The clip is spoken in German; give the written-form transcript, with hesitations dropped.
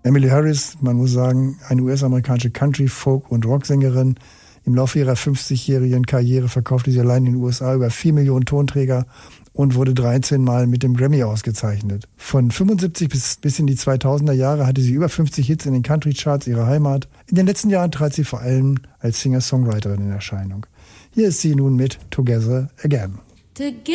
Emily Harris, man muss sagen, eine US-amerikanische Country-, Folk- und Rocksängerin. Im Laufe ihrer 50-jährigen Karriere verkaufte sie allein in den USA über 4 Millionen Tonträger und wurde 13 Mal mit dem Grammy ausgezeichnet. Von 75 bis in die 2000er Jahre hatte sie über 50 Hits in den Country-Charts ihrer Heimat. In den letzten Jahren trat sie vor allem als Singer-Songwriterin in Erscheinung. Hier ist sie nun mit Together Again. Together